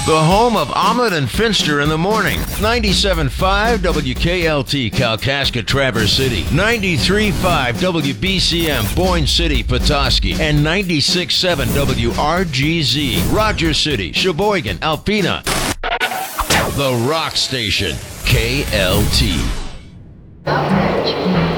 The home of Omelet and Finster in the morning. 97.5 WKLT, Kalkaska, Traverse City. 93.5 WBCM, Boyne City, Petoskey. And 96.7 WRGZ, Rogers City, Sheboygan, Alpena. The Rock Station, KLT.